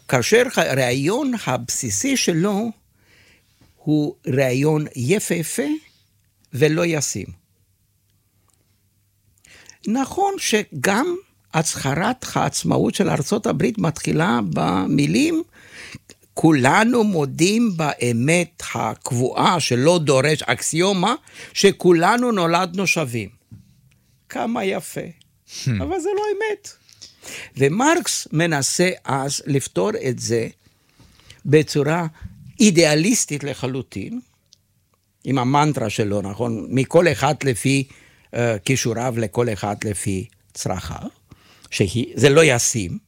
כאשר הרעיון הבסיסי שלו הוא רעיון יפהפה ולא ישים. נכון שגם הצהרת העצמאות של ארצות הברית מתחילה במילים, כולנו מודים באמת הקבועה שלא דורש אקסיומה, שכולנו נולדנו שווים. כמה יפה. אבל זה לא אמת. ומרקס מנסה אז לפתור את זה בצורה אידיאליסטית לחלוטין, עם המנטרה שלו, נכון? מכל אחד לפי כישוריו, לכל אחד לפי צרכיו, שזה לא ישים.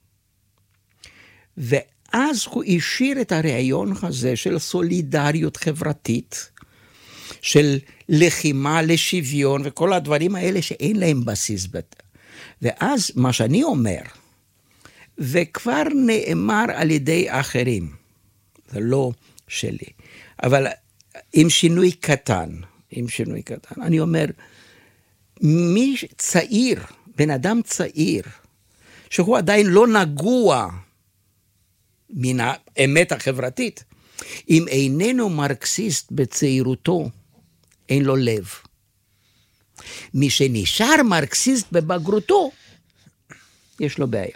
ואז הוא השאיר את הרעיון הזה של סולידריות חברתית, של לחימה לשוויון, וכל הדברים האלה שאין להם בסיס. ואז מה שאני אומר, וכבר נאמר על ידי אחרים, זה לא שלי, אבל עם שינוי קטן, אני אומר, מי צעיר, בן אדם צעיר, שהוא עדיין לא נגוע מן האמת החברתית, אם איננו מרקסיסט בצעירותו, אין לו לב. מי שנשאר מרקסיסט בבגרותו, יש לו בעיה.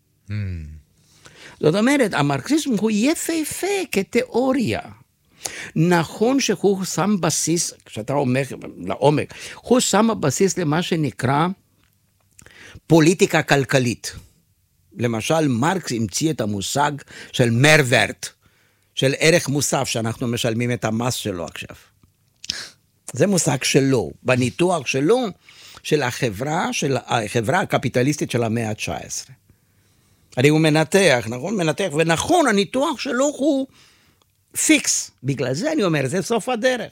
זאת אומרת, המרקסיזם הוא יפה כתיאוריה. נכון שהוא שם בסיס, כשאתה אומר לעומק, הוא שם בסיס למה שנקרא פוליטיקה כלכלית. למשל, מרקס המציא את המושג של מרוורט, של ערך מוסף, שאנחנו משלמים את המס שלו עכשיו. זה מושג שלו, בניתוח שלו, של החברה הקפיטליסטית של המאה ה-19. הרי הוא מנתח, נכון? ונכון, הניתוח שלו הוא פיקס. בגלל זה אני אומר, זה סוף הדרך.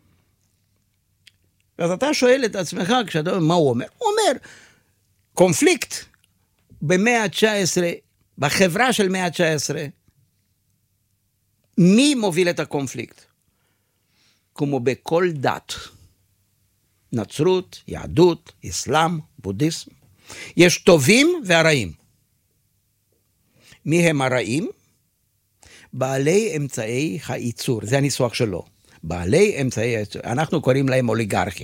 אז אתה שואל את עצמך, כשאתה אומר, מה הוא אומר? הוא אומר, קונפליקט במאה ה-19, בחברה של מאה ה-19, מי מוביל את הקונפליקט? כמו בכל דת, נצרות, יהדות, אסלאם, בודהיזם, יש טובים והרעים. מי הם הרעים? בעלי אמצעי הייצור, זה הניסוח שלו. בעלי אמצעי הייצור, אנחנו קוראים להם אוליגרכים.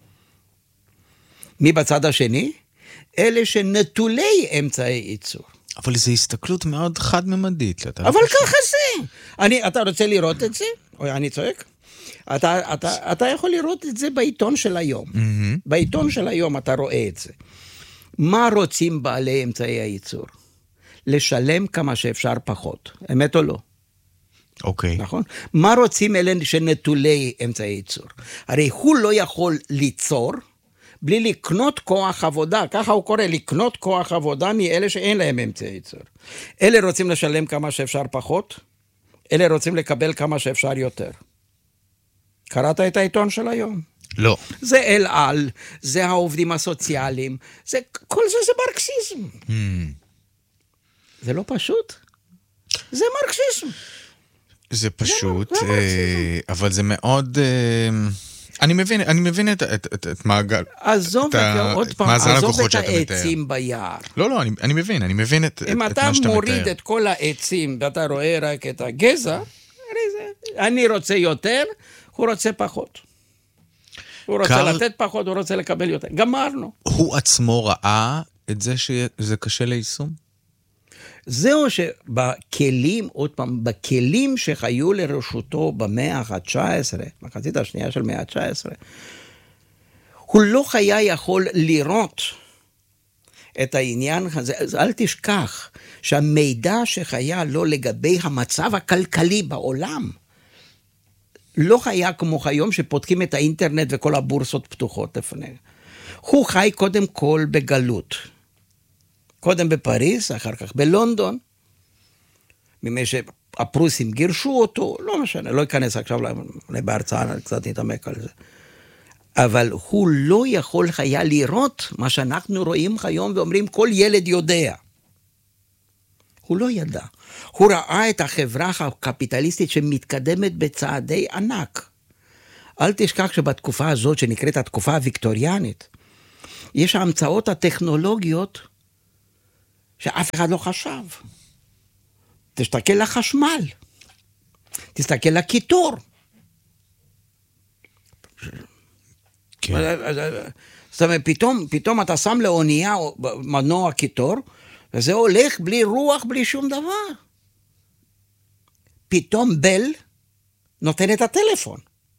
מי בצד השני? אלה שנטולי אמצעי ייצור. אבל זו הסתכלות מאוד חד-ממדית. אבל ככה זה. אתה רוצה לראות את זה? או אני צועק? אתה יכול לראות את זה בעיתון של היום. בעיתון של היום אתה רואה את זה. מה רוצים בעלי אמצעי הייצור? לשלם כמה שאפשר פחות. אמת או לא? אוקיי. נכון? מה רוצים אלה שנטולי אמצעי ייצור? הרי הוא לא יכול ליצור בלי לקנות כוח עבודה. ככה הוא קורא, לקנות כוח עבודה מאלה שאין להם אמצעי ייצור. אלה רוצים לשלם כמה שאפשר פחות, אלה רוצים לקבל כמה שאפשר יותר. קראת את העיתון של היום? לא. זה אל על, זה העובדים הסוציאליים, כל זה מרקסיזם. זה לא פשוט? זה מרקסיזם. זה פשוט, אבל זה מאוד... אני מבין את מעגל... עזוב עוד פעם, עזוב את העצים ביער. לא, אני מבין את מה שאתה מתאר. אם אתה מוריד את כל העצים ואתה רואה רק את הגזע, אני רוצה יותר, הוא רוצה פחות. הוא רוצה לתת פחות, הוא רוצה לקבל יותר. גמרנו. הוא עצמו ראה את זה שזה קשה ליישום? זהו שבכלים, עוד פעם, בכלים שחיו לרשותו במאה ה-19, מחצית השנייה של מאה ה-19, הוא לא היה יכול לראות את העניין הזה. אז אל תשכח שהמידע שהיה לו לגבי המצב הכלכלי בעולם, לא היה כמו היום שפותחים את האינטרנט וכל הבורסות פתוחות לפני. הוא חי קודם כל בגלות. קודם בפריז, אחר כך בלונדון, ממי שהפרוסים גירשו אותו, לא משנה, לא אכנס עכשיו בהרצאה, קצת נתעמק על זה. אבל הוא לא יכול היה לראות מה שאנחנו רואים היום ואומרים, כל ילד יודע. הוא לא ידע. הוא ראה את החברה הקפיטליסטית שמתקדמת בצעדי ענק. אל תשכח שבתקופה הזאת, שנקראת התקופה הוויקטוריאנית, יש ההמצאות הטכנולוגיות שאף אחד לא חשב. תסתכל לחשמל, תסתכל לקיטור. כן. זאת אומרת, פתאום אתה שם לאונייה מנוע קיטור, וזה הולך בלי רוח, בלי שום דבר. פתאום בל נותן את הטלפון.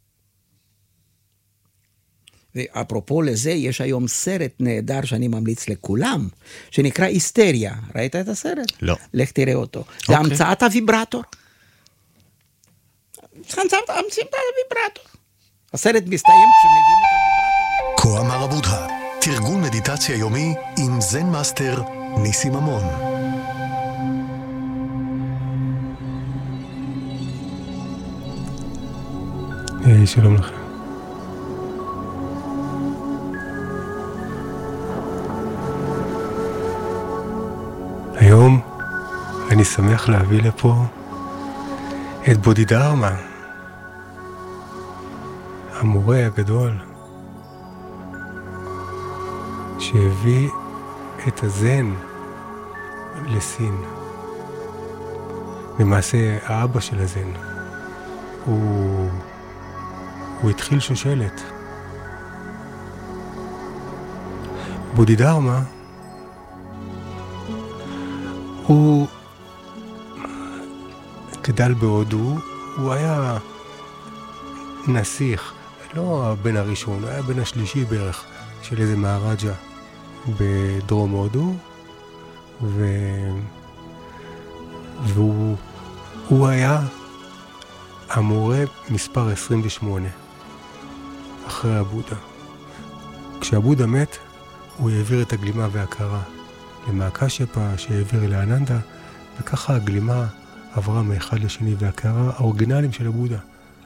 ואפרופו לזה, יש היום סרט נהדר שאני ממליץ לכולם, שנקרא היסטריה. ראית את הסרט? לא. לך תראה אותו. זה המצאת הוויברטור. המצאת הוויברטור. הסרט מסתיים כשמביאים את הוויברטור. כה אמר הבודהה, תרגול מדיטציה יומי עם זן מאסטר ניסים ממון. שלום לכם. היום אני שמח להביא לפה את בודידהרמה, המורה הגדול שהביא את הזן לסין. למעשה האבא של הזן הוא התחיל שושלת. בודידהרמה הוא גדל בהודו, הוא היה נסיך, לא הבן הראשון, הוא היה בן השלישי בערך של איזה מהרג'ה בדרום הודו, והוא היה המורה מספר 28 אחרי הבודה. כשהבודה מת, הוא העביר את הגלימה וההכרה למאקשפה שהעביר לאננדה, וככה הגלימה עברה מאחד לשני, וההכרה האורגינליים של הבודה.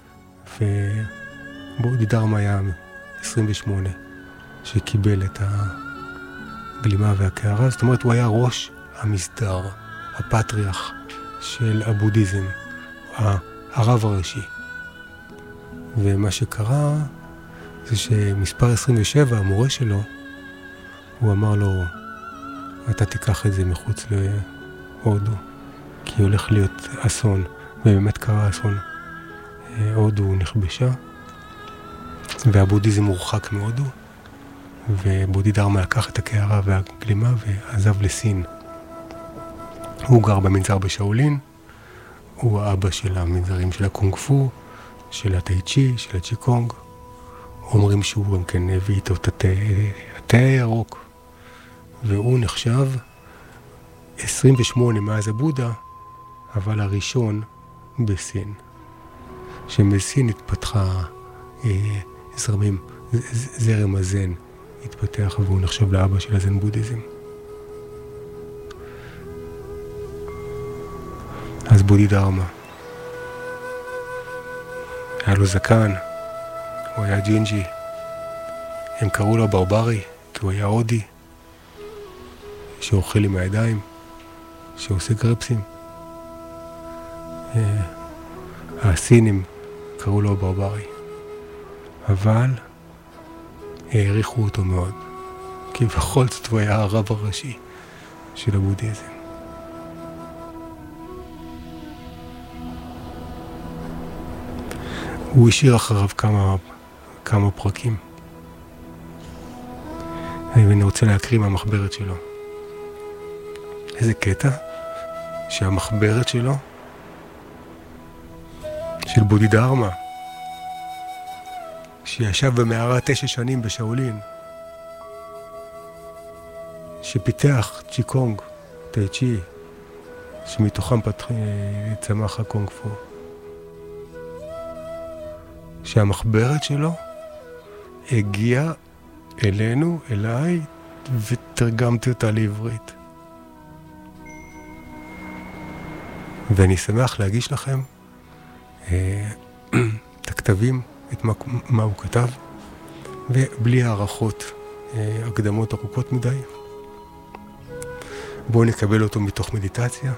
ובודידהרמה היה 28 שקיבל את הגלימה וההכרה, זאת אומרת הוא היה ראש המסדר, הפטריח של הבודהיזם, הרב הראשי. ומה שקרה זה שמספר 27, המורה שלו, הוא אמר לו, אתה תיקח את זה מחוץ להודו, כי הולך להיות אסון, ובאמת קרה אסון. הודו נכבשה, והבודהיזם הורחק מהודו, ובודידהרמה לקח את הקערה והגלימה ועזב לסין. הוא גר במנזר בשאולין, הוא האבא של המנזרים של הקונג פו, של הטאי צ'י, של הצ'יקונג. אומרים שהוא גם כן הביא איתו את התה הירוק, והוא נחשב 28 מאז הבודה, אבל הראשון בסין. שבסין התפתחה זרם הזן התפתח, והוא נחשב לאבא של הזן בודהיזם. אז בודידהרמה היה לו זקן, הוא היה ג'ינג'י, הם קראו לו ברברי כי הוא היה הודי שאוכל עם הידיים, שעושה גרפסים. הסינים קראו לו ברברי, אבל העריכו אותו מאוד, כי בכל זאת הוא היה הרב הראשי של הבודהיזם. הוא השאיר אחריו כמה פרקים. אני רוצה להקריא מהמחברת שלו. איזה קטע שהמחברת שלו, של בודידהרמה, שישב במערה 9 שנים בשאולין, שפיתח צ'יקונג, טאי צ'י, שמתוכם צמח הקונג פו. שהמחברת שלו הגיעה אלינו, אליי, ותרגמתי אותה לעברית. ואני שמח להגיש לכם את הכתבים, את מה הוא כתב, ובלי הערכות, הקדמות ארוכות מדי. בואו נקבל אותו מתוך מדיטציה,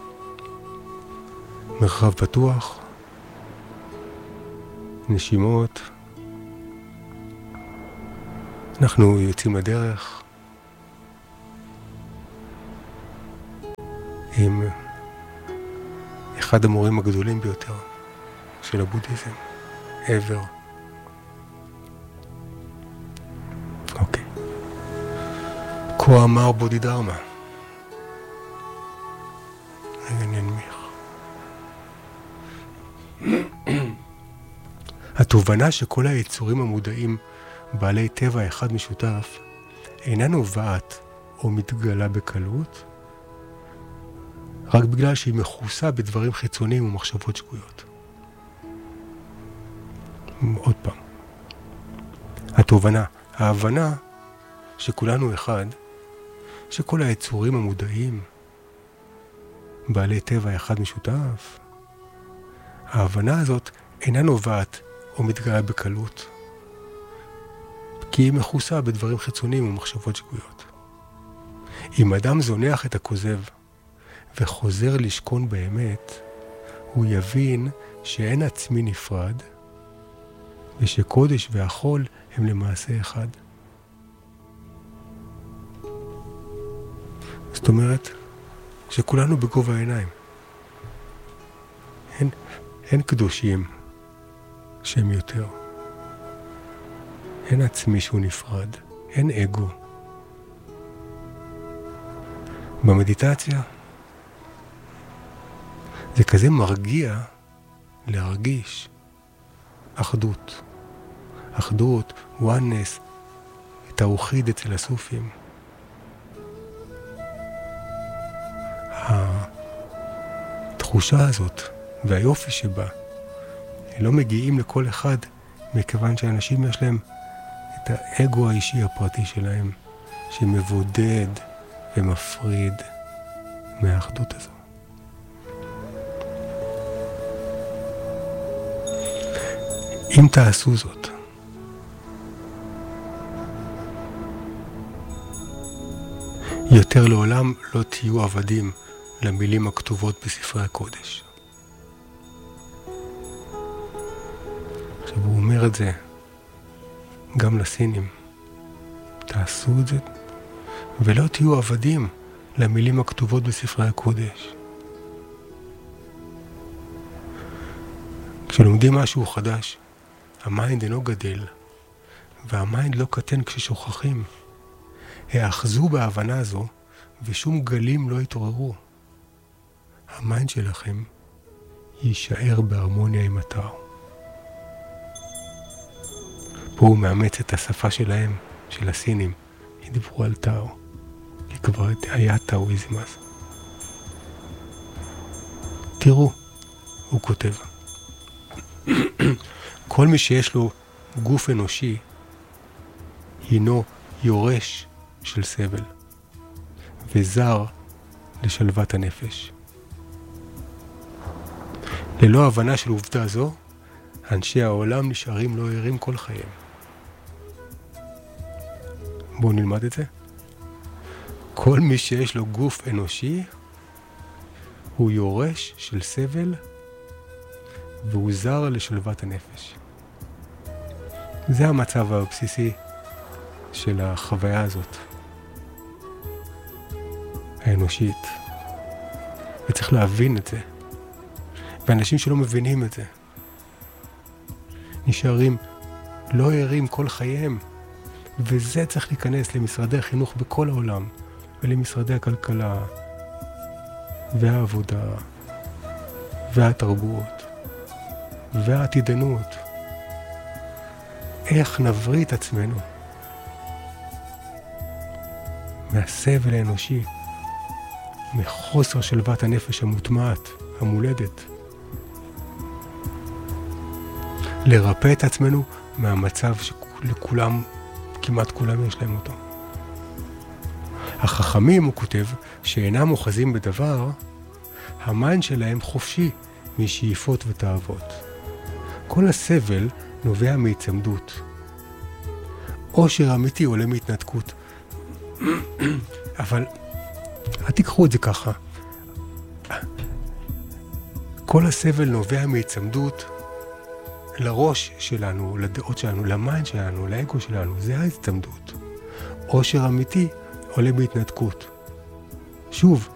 מרחב פתוח, נשימות. אנחנו יוצאים לדרך עם אחד המורים הגדולים ביותר של הבודהיזם, ever. אוקיי. כה אמר בודידרמה. רגע ננמיך. התובנה שכל היצורים המודעים בעלי טבע אחד משותף אינה נובעת או מתגלה בקלות, רק בגלל שהיא מכוסה בדברים חיצוניים ומחשבות שגויות. עוד פעם. התובנה, ההבנה שכולנו אחד, שכל היצורים המודעים בעלי טבע אחד משותף, ההבנה הזאת אינה נובעת או מתגלה בקלות, כי היא מכוסה בדברים חיצוניים ומחשבות שגויות. אם אדם זונח את הכוזב וחוזר לשכון באמת, הוא יבין שאין עצמי נפרד, ושקודש והחול הם למעשה אחד. זאת אומרת שכולנו בגובה העיניים. אין קדושים שהם יותר. אין עצמי שהוא נפרד. אין אגו. במדיטציה זה כזה מרגיע להרגיש אחדות. אחדות, oneness, את האוחיד אצל הסופים. התחושה הזאת והיופי שבה לא מגיעים לכל אחד מכיוון שאנשים יש להם את האגו האישי הפרטי שלהם שמבודד ומפריד מהאחדות הזו. אם תעשו זאת, יותר לעולם לא תהיו עבדים למילים הכתובות בספרי הקודש. עכשיו הוא אומר את זה גם לסינים. תעשו את זה ולא תהיו עבדים למילים הכתובות בספרי הקודש. כשלומדים משהו חדש, המיינד אינו גדל, והמיינד לא קטן כששוכחים. האחזו בהבנה הזו, ושום גלים לא יתעוררו. המיינד שלכם יישאר בהרמוניה עם הטאו. פה הוא מאמץ את השפה שלהם, של הסינים. ידברו על טאו, כי כבר היה טאואיזם אז. תראו, הוא כותב. כל מי שיש לו גוף אנושי, הינו יורש של סבל, וזר לשלוות הנפש. ללא הבנה של עובדה זו, אנשי העולם נשארים לא ערים כל חייהם. בואו נלמד את זה. כל מי שיש לו גוף אנושי, הוא יורש של סבל, והוא זר לשלוות הנפש. זה המצב הבסיסי של החוויה הזאת, האנושית. וצריך להבין את זה. ואנשים שלא מבינים את זה, נשארים לא ערים כל חייהם. וזה צריך להיכנס למשרדי החינוך בכל העולם, ולמשרדי הכלכלה, והעבודה, והתרבות, והעתידנות. איך נבריא את עצמנו מהסבל האנושי, מחוסר שלוות הנפש המוטמעת, המולדת. לרפא את עצמנו מהמצב שלכולם, כמעט כולם יש להם אותו. החכמים, הוא כותב, שאינם אוחזים בדבר, המיינד שלהם חופשי משאיפות ותאוות. כל הסבל נובע מהצמדות. עושר אמיתי עולה מהתנתקות. אבל אל תיקחו את זה ככה. כל הסבל נובע מהצמדות לראש שלנו, לדעות שלנו, למיינד שלנו, לאגו שלנו. זה ההצמדות. עושר אמיתי עולה בהתנתקות. שוב,